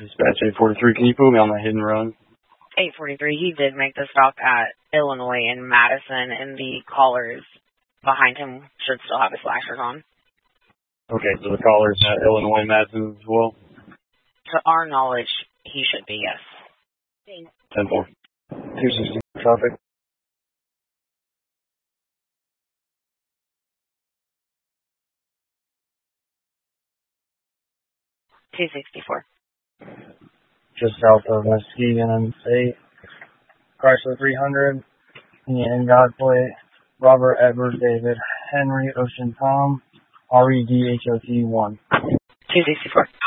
Dispatch 843, can you put me on the hit and run? 843, he did make the stop at Illinois in Madison, and the callers behind him should still have his flashers on. Okay, so the caller's at Illinois Madison as well? To our knowledge, he should be, yes. 10-4. 260 traffic. $264. Just south of Muskegon and State. Chrysler 300. Ian Godplay. Robert Edward David. Henry Ocean Tom. REDHOT 1. 264.